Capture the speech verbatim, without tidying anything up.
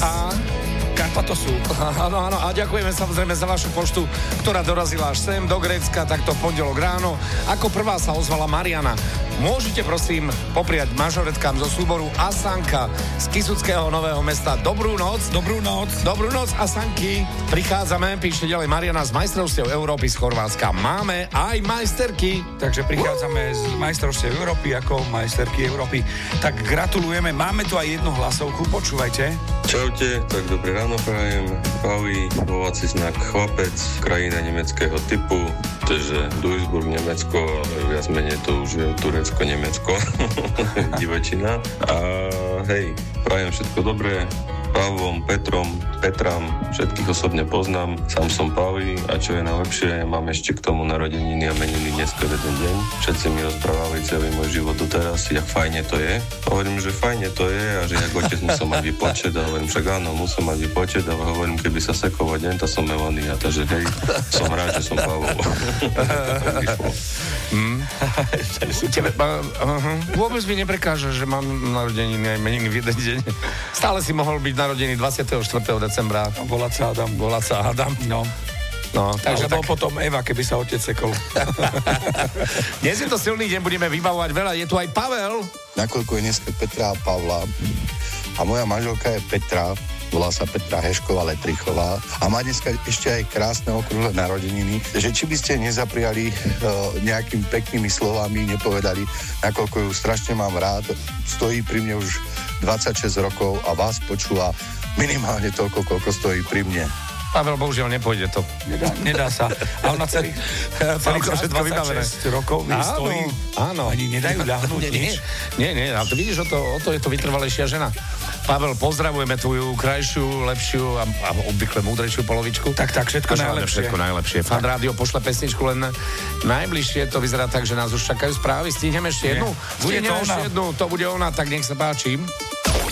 A... Karpato sú. Áno, áno, a ďakujeme samozrejme za vašu poštu, ktorá dorazila až sem do Grécka, takto v pondelok ráno. Ako prvá sa ozvala Mariana. Môžete prosím popriať mažoretkám zo súboru Asanka z Kisuckého Nového Mesta dobrú noc. Dobrú noc. Dobrú noc, Asanky. Prichádzame, píšte ďalej Mariana z majstrovstiev Európy z Chorvátska. Máme aj majsterky. Takže prichádzame uh. z majstrovstiev Európy ako majsterky Európy. Tak gratulujeme. Máme tu aj jednu hlasovku, počúvajte. Čaute, tak dobré ráno prajem. Pauli, vovací znak chlapec, krajina nemeckého typu, takže Duisburg, Nemecko, ale viac menej to už je Turecko-Nemecko, divočina. A hej, prajem všetko dobré. Pavlom, Petrom, Petram, všetkých osobne poznám, sám som Pauli a čo je najlepšie, mám ešte k tomu narodeniny a meniny dneska jeden deň. Všetci mi rozprávali celý môj život doteraz, jak fajne to je. Hovorím, že fajne to je a že jak otec musel mať vypočet a hovorím, však áno, musel mať vypočet a hovorím, keby sa sekol deň, to som Melania, takže hej, som rád, že som Pavol. mm. Tebe, uh-huh. Vôbec mi neprekáže, že mám narodeniny aj meniny v jeden deň. Stále si mohol byť narodený dvadsiateho štvrtého decembra. Volať sa Adam. Volať sa Adam. No. No, takže bol tak... potom Eva, keby sa otec sekol. Dnes je to silný deň, budeme vybavovať veľa. Je tu aj Pavel. Nakoľko je dneska Petra a Pavla a moja manželka je Petra, volá sa Petra Hešková Letrichová a má dneska ešte aj krásne okrúhle narodeniny, že či by ste nezaprijali uh, nejakými peknými slovami, nepovedali, nakoľko ju strašne mám rád, stojí pri mne už dvadsaťšesť rokov a vás počúva minimálne toľko, koľko stojí pri mne. Pavel, bohužiaľ, nepôjde to. Nedá, nedá sa. A ona celý, celý to všetko vybavené. dvadsaťšesť rokov stojí. Áno. Ani nedajú ľahnúť nie, nič. Nie, nie, ale to vidíš, o to, o to je to vytrvalejšia žena. Pavel, pozdravujeme tvoju krajšiu, lepšiu a, a obvykle múdrejšiu polovičku. Tak, tak, všetko najlepšie. Všetko najlepšie. Fan rádio pošle pesničku len najbližšie. To vyzerá tak, že nás už čakajú správy. Stihneme ešte jednu? Bude Stihneme ešte jednu, to bude ona, tak nech sa páči.